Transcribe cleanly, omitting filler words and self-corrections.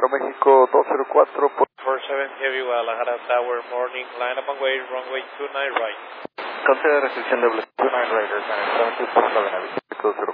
Aeroméxico 204 por 47 Heavy Guadalajara Tower, morning, line up and way, runway 29 right. cancela restricción de 29 right, 72 por la Benavides,